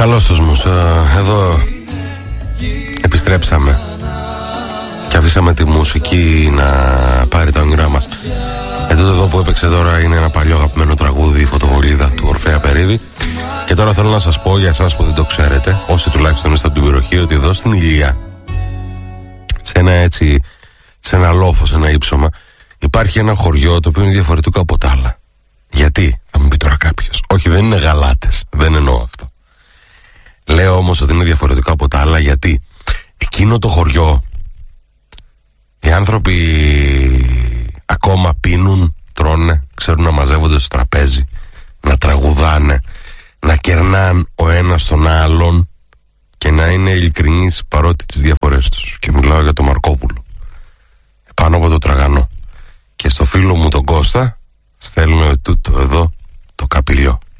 Καλώς τους μου. Εδώ επιστρέψαμε και αφήσαμε τη μουσική να πάρει τα όνειρά μας. Τούτο εδώ που έπαιξε τώρα είναι ένα παλιό αγαπημένο τραγούδι, η Φωτοβολίδα του Ορφέα Περίδη. Και τώρα θέλω να σας πω, για εσάς που δεν το ξέρετε, όσοι τουλάχιστον είστε από την περιοχή, ότι εδώ στην Ηλιά, σε ένα λόφο, σε ένα ύψωμα, υπάρχει ένα χωριό το οποίο είναι διαφορετικό από τα άλλα. Γιατί, θα μου πει τώρα κάποιος. Όχι, δεν είναι γαλάτες, δεν εννοώ αυτό. Λέω όμως ότι είναι διαφορετικό από τα άλλα γιατί εκείνο το χωριό οι άνθρωποι ακόμα πίνουν, τρώνε, ξέρουν να μαζεύονται στο τραπέζι, να τραγουδάνε, να κερνάν ο ένας τον άλλον και να είναι ειλικρινείς παρότι τις διαφορές τους. Και μιλάω για τον Μαρκόπουλο πάνω από το τραγανό. Και στο φίλο μου τον Κώστα στέλνω τούτο εδώ το καπηλιό.